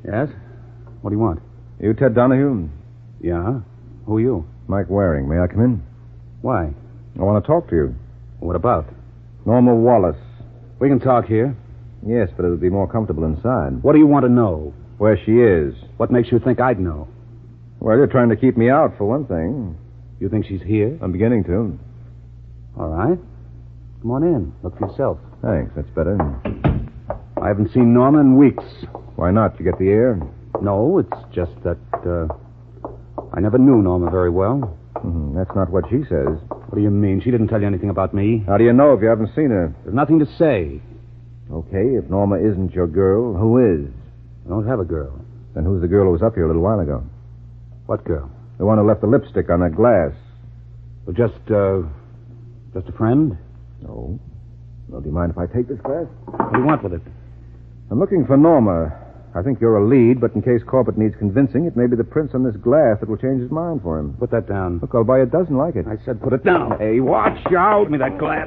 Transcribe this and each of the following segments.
Yes? What do you want? You Ted Donahue? Yeah? Who are you? Mike Waring. May I come in? Why? I want to talk to you. What about? Norma Wallace. We can talk here. Yes, but it would be more comfortable inside. What do you want to know? Where she is. What makes you think I'd know? Well, you're trying to keep me out, for one thing. You think she's here? I'm beginning to. All right. Come on in. Look for yourself. Thanks, that's better. I haven't seen Norma in weeks. Why not? You get the air? No, it's just that, I never knew Norma very well. That's not what she says. What do you mean? She didn't tell you anything about me. How do you know if you haven't seen her? There's nothing to say. Okay, if Norma isn't your girl, who is? I don't have a girl. Then who's the girl who was up here a little while ago? What girl? The one who left the lipstick on that glass. Well, just a friend? No. Well, do you mind if I take this glass? What do you want with it? I'm looking for Norma. I think you're a lead, but in case Corbett needs convincing, it may be the prints on this glass that will change his mind for him. Put that down. Look, I'll buy a dozen like it. I said put it down. Hey, watch out. Give me that glass.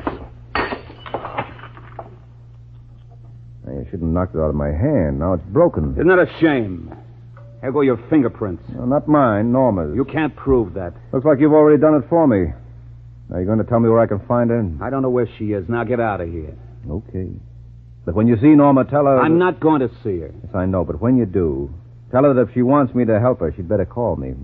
You shouldn't have knocked it out of my hand. Now it's broken. Isn't that a shame? Here go your fingerprints. No, not mine, Norma's. You can't prove that. Looks like you've already done it for me. Now, you're going to tell me where I can find her? I don't know where she is. Now get out of here. Okay. But when you see Norma, tell her... I'm not going to see her. Yes, I know, but when you do, tell her that if she wants me to help her, she'd better call me.